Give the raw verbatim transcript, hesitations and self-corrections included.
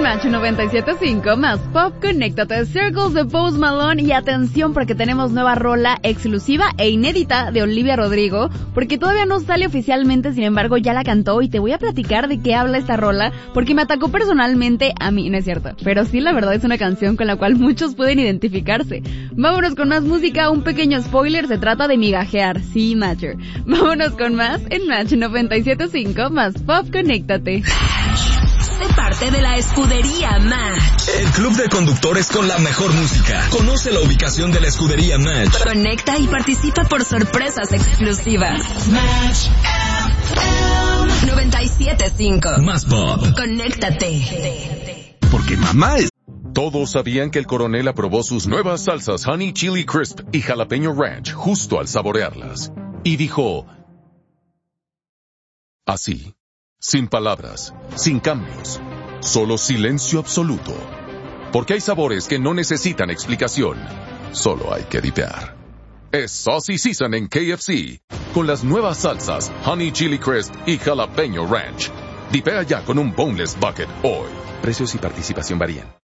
Match noventa y siete punto cinco, más pop, conéctate, Circles de Post Malone, y atención porque tenemos nueva rola exclusiva e inédita de Olivia Rodrigo, porque todavía no sale oficialmente, sin embargo ya la cantó y te voy a platicar de qué habla esta rola, porque me atacó personalmente a mí, no es cierto, pero sí la verdad es una canción con la cual muchos pueden identificarse. Vámonos con más música, un pequeño spoiler, se trata de migajear, sí, Matcher. Vámonos con más en Match noventa y siete punto cinco, más pop, conéctate. Sé parte de la escudería Match. El club de conductores con la mejor música. Conoce la ubicación de la escudería Match. Conecta y participa por sorpresas exclusivas. Match noventa y siete punto cinco. Más pop. Conéctate. Porque mamá es... Todos sabían que el coronel aprobó sus nuevas salsas Honey Chili Crisp y Jalapeño Ranch justo al saborearlas. Y dijo... así. Sin palabras, sin cambios, solo silencio absoluto. Porque hay sabores que no necesitan explicación, solo hay que dipear. Es Saucy Season en K F C, con las nuevas salsas Honey Chili Crisp y Jalapeño Ranch. Dipea ya con un Boneless Bucket hoy. Precios y participación varían.